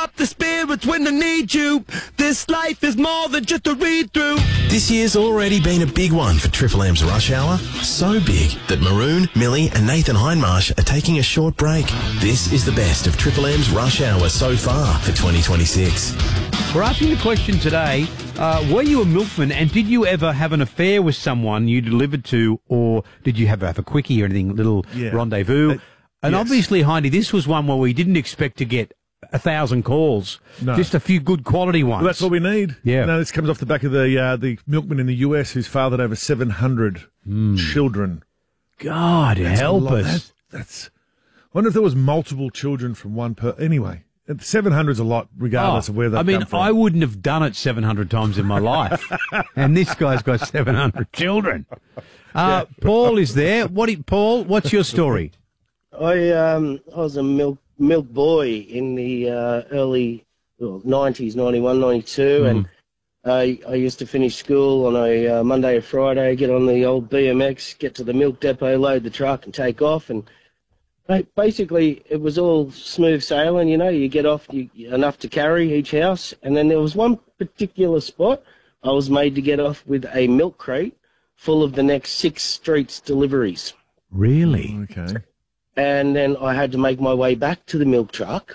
up the spirits when I need you. This life is more than just a read-through. This year's already been a big one for Triple M's Rush Hour. So big that Maroon, Millie and Nathan Hindmarsh are taking a short break. This is the best of Triple M's Rush Hour so far for 2026. We're asking the question today, were you a milkman and did you ever have an affair with someone you delivered to, or did you have a quickie or anything, little rendezvous? And obviously, Hindy, this was one where we didn't expect to get 1,000 calls, just a few good quality ones. Well, that's what we need. Yeah. No, this comes off the back of the milkman in the US who's fathered over 700 children. God, help us. That's. I wonder if there was multiple children from one per. Anyway, 700 is a lot, regardless of where they come from. I wouldn't have done it 700 times in my life, and this guy's got 700 children. Paul is there. Paul, what's your story? I was a milk boy in the early 90s, 91, 92, and I used to finish school on a Monday or Friday, get on the old BMX, get to the milk depot, load the truck and take off. And basically it was all smooth sailing, you know, you get off enough to carry each house. And then there was one particular spot I was made to get off with a milk crate full of the next 6 streets deliveries. Really? Okay. And then I had to make my way back to the milk truck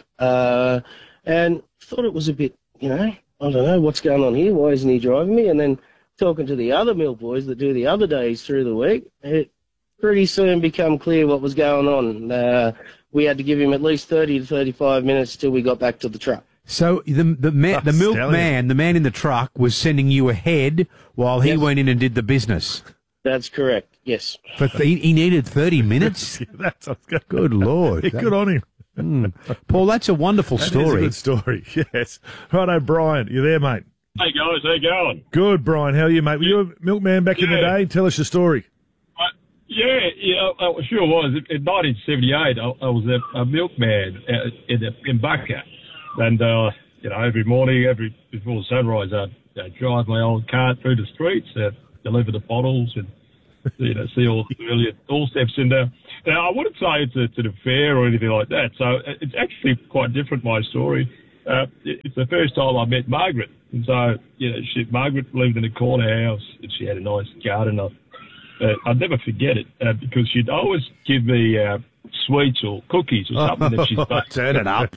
and thought it was a bit, you know, I don't know what's going on here. Why isn't he driving me? And then talking to the other milk boys that do the other days through the week, it pretty soon became clear what was going on. We had to give him at least 30 to 35 minutes till we got back to the truck. So the milkman, the man in the truck, was sending you ahead while he went in and did the business. That's correct, yes. But he needed 30 minutes? That's good. Good Lord. Yeah, good on him. Paul, that's a wonderful story. That is a good story, yes. Righto, Brian, you there, mate? Hey, guys, how you going? Good, Brian. How are you, mate? Were you a milkman back in the day? Tell us your story. I sure was. In 1978, I was a milkman in Bucca. And, you know, every morning, before sunrise, I'd drive my old cart through the streets, deliver the bottles and, you know, see all the early doorsteps in there. Now, I wouldn't say it's an affair or anything like that. So it's actually quite different, my story. It's the first time I met Margaret. And so, you know, Margaret lived in a corner house and she had a nice garden. I'd never forget it because she'd always give me sweets or cookies or something that she's baked. Turn it up.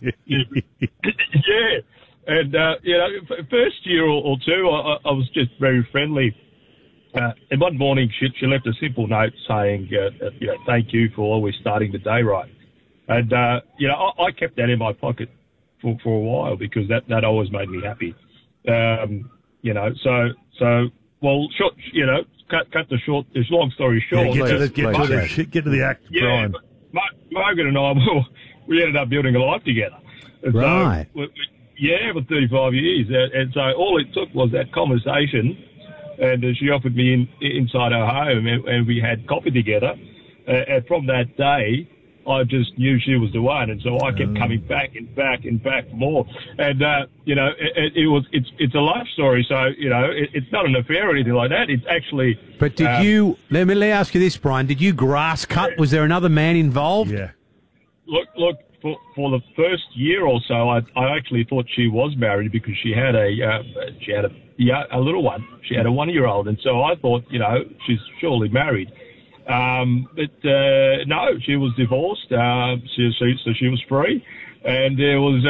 Yeah. And, you know, first year or two, I was just very friendly. And one morning, she left a simple note saying, you know, thank you for always starting the day right. And, you know, I kept that in my pocket for a while because that always made me happy. You know, well, short, you know, cut the short, this long story short. Yeah, get to the act, Brian. Margaret and I, we ended up building a life together. And right. So, for 35 years. And so all it took was that conversation. And she offered me inside her home, and we had coffee together. And from that day, I just knew she was the one, and so I kept coming back and back and back more. And you know, it's a life story. So you know, it's not an affair or anything like that. It's actually. But did you? Let me ask you this, Brian. Did you grass cut? Was there another man involved? Yeah. Look. For the first year or so, I actually thought she was married because she had a little one. She had a 1-year-old, and so I thought, you know, she's surely married. But no, she was divorced. So she was free, and there was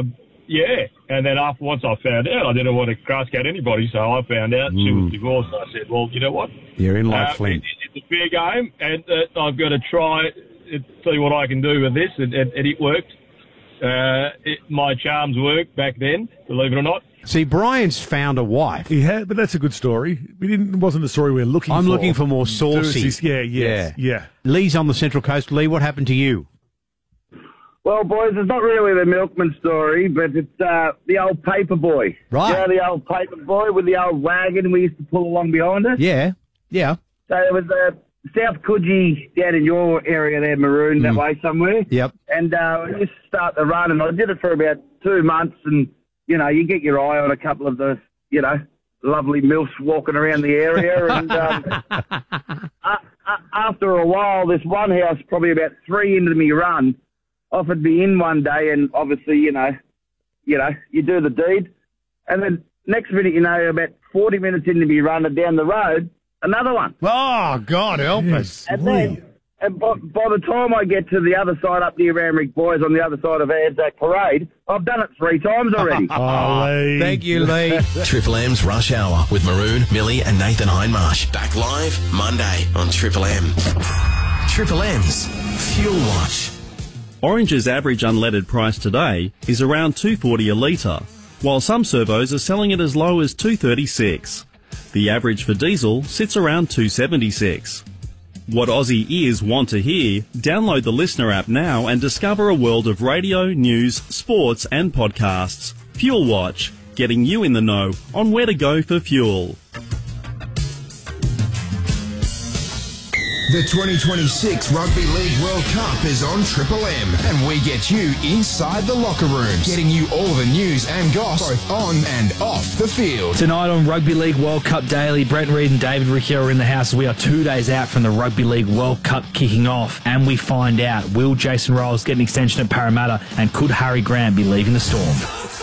And then once I found out, I didn't want to grass cut anybody, so I found out she was divorced. And I said, well, you know what? You're in like Flint. It's a fair game, and I've got to try. See what I can do with this, and it worked. My charms worked back then, believe it or not. See, Brian's found a wife. He had, but that's a good story. It wasn't the story we're looking for. I'm looking for more saucy. Yeah. Lee's on the Central Coast. Lee, what happened to you? Well, boys, it's not really the milkman story, but it's the old paper boy. Right. You know, the old paper boy with the old wagon we used to pull along behind us? Yeah. So there was South Coogee down in your area there, Maroon, that way somewhere. Yep. And we used to start the run, and I did it for about 2 months, and, you know, you get your eye on a couple of the, you know, lovely milfs walking around the area. And after a while, this one house, probably about 3 into me run, offered me in one day, and obviously, you know, you know, you do the deed. And then next minute, you know, about 40 minutes into me running down the road, another one. Oh, God, help us. And then, by the time I get to the other side up near Ramrick Boys on the other side of Anzac Parade, I've done it 3 times already. Lee. Thank you, Lee. Triple M's Rush Hour with Maroon, Millie and Nathan Hindmarsh. Back live Monday on Triple M. Triple M's Fuel Watch. Orange's average unleaded price today is around $2.40 a litre, while some servos are selling it as low as $2.36. The average for diesel sits around $2.76. What Aussie ears want to hear? Download the Listener app now and discover a world of radio, news, sports and podcasts. Fuel Watch, getting you in the know on where to go for fuel. The 2026 Rugby League World Cup is on Triple M, and we get you inside the locker rooms, getting you all the news and goss, both on and off the field. Tonight on Rugby League World Cup Daily, Brent Reid and David Ricciardo are in the house. We are 2 days out from the Rugby League World Cup kicking off, and we find out, will Jason Ryles get an extension at Parramatta, and could Harry Grant be leaving the Storm?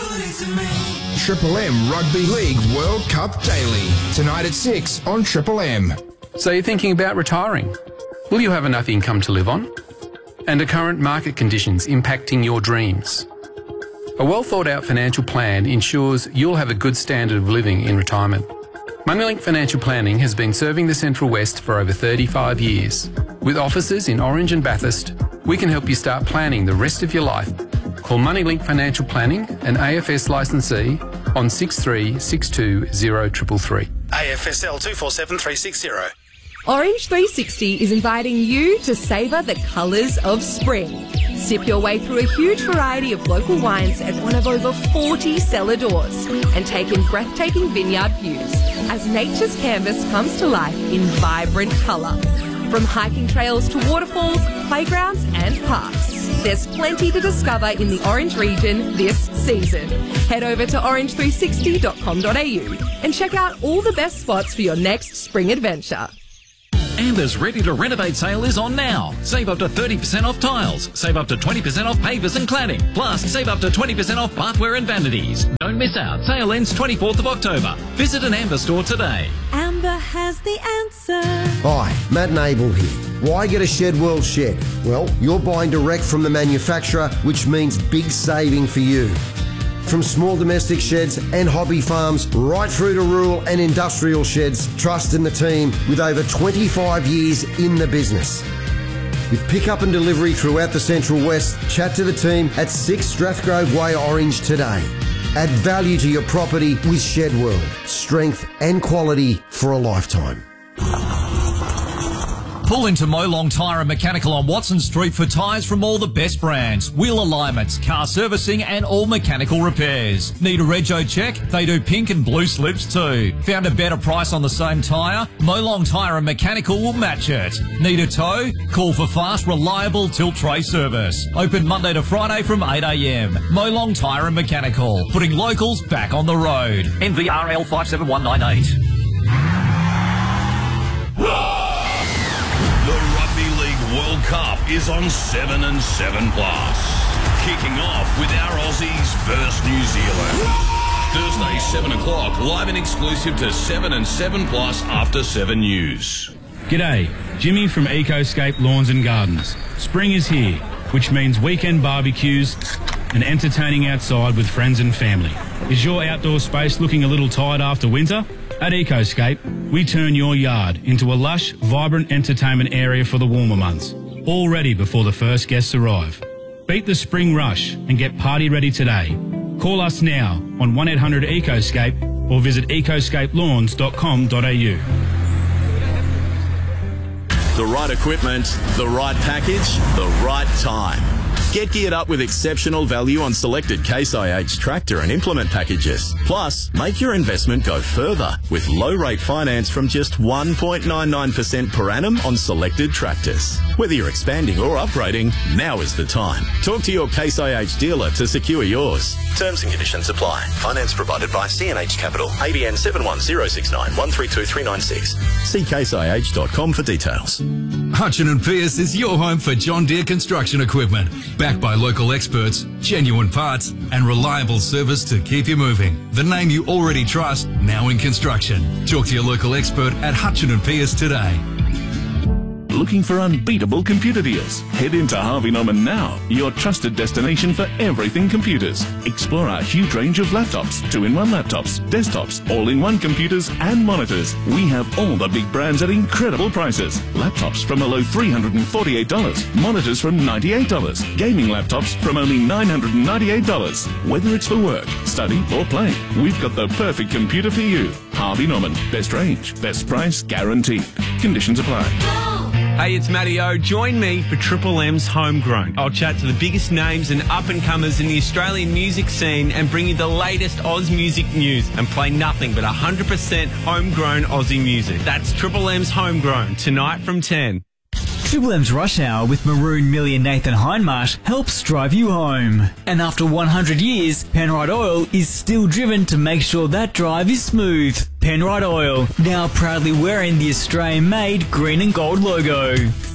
Triple M Rugby League World Cup Daily, tonight at 6 on Triple M. So you're thinking about retiring? Will you have enough income to live on? And are current market conditions impacting your dreams? A well thought out financial plan ensures you'll have a good standard of living in retirement. Moneylink Financial Planning has been serving the Central West for over 35 years. With offices in Orange and Bathurst, we can help you start planning the rest of your life. Call Moneylink Financial Planning, an AFS licensee, on 6362 0333. AFSL 247360. Orange 360 is inviting you to savour the colours of spring. Sip your way through a huge variety of local wines at one of over 40 cellar doors and take in breathtaking vineyard views as nature's canvas comes to life in vibrant colour. From hiking trails to waterfalls, playgrounds and parks, there's plenty to discover in the Orange region this season. Head over to orange360.com.au and check out all the best spots for your next spring adventure. Amber's Ready to Renovate sale is on now. Save up to 30% off tiles. Save up to 20% off pavers and cladding. Plus, save up to 20% off bathware and vanities. Don't miss out. Sale ends 24th of October. Visit an Amber store today. Amber has the answer. Hi, Matt Nable here. Why get a Shed World shed? Well, you're buying direct from the manufacturer, which means big saving for you. From small domestic sheds and hobby farms right through to rural and industrial sheds, trust in the team with over 25 years in the business. With pickup and delivery throughout the Central West, chat to the team at 6 Strathgrove Way, Orange today. Add value to your property with Shed World. Strength and quality for a lifetime. Pull into Molong Tyre and Mechanical on Watson Street for tyres from all the best brands, wheel alignments, car servicing and all mechanical repairs. Need a rego check? They do pink and blue slips too. Found a better price on the same tyre? Molong Tyre and Mechanical will match it. Need a tow? Call for fast, reliable tilt tray service. Open Monday to Friday from 8 a.m. Molong Tyre and Mechanical, putting locals back on the road. NVRL 57198. World Cup is on 7 and 7 Plus. Kicking off with our Aussies versus New Zealand. Thursday, 7 o'clock, live and exclusive to 7 and 7 Plus after 7 News. G'day, Jimmy from Ecoscape Lawns and Gardens. Spring is here, which means weekend barbecues and entertaining outside with friends and family. Is your outdoor space looking a little tired after winter? At Ecoscape, we turn your yard into a lush, vibrant entertainment area for the warmer months, all ready before the first guests arrive. Beat the spring rush and get party ready today. Call us now on 1800-ECOSCAPE or visit ecoscapelawns.com.au. The right equipment, the right package, the right time. Get geared up with exceptional value on selected Case IH tractor and implement packages. Plus, make your investment go further with low-rate finance from just 1.99% per annum on selected tractors. Whether you're expanding or upgrading, now is the time. Talk to your Case IH dealer to secure yours. Terms and conditions apply. Finance provided by CNH Capital. ABN 710691 132396. See caseih.com for details. Hutchin & Pearce is your home for John Deere construction equipment. Backed by local experts, genuine parts, and reliable service to keep you moving. The name you already trust, now in construction. Talk to your local expert at Hutchin & Pearce today. Looking for unbeatable computer deals? Head into Harvey Norman now, your trusted destination for everything computers. Explore our huge range of laptops, 2-in-1 laptops, desktops, all-in-one computers and monitors. We have all the big brands at incredible prices. Laptops from a low $348, monitors from $98, gaming laptops from only $998. Whether it's for work, study or play, we've got the perfect computer for you. Harvey Norman, best range, best price guaranteed. Conditions apply. Hey, it's Matty O. Join me for Triple M's Homegrown. I'll chat to the biggest names and up-and-comers in the Australian music scene and bring you the latest Oz music news and play nothing but 100% homegrown Aussie music. That's Triple M's Homegrown, tonight from 10. Triple M's Rush Hour with Maroon, Millie and Nathan Hindmarsh helps drive you home. And after 100 years, Penrite Oil is still driven to make sure that drive is smooth. Penrite Oil, now proudly wearing the Australian-made green and gold logo.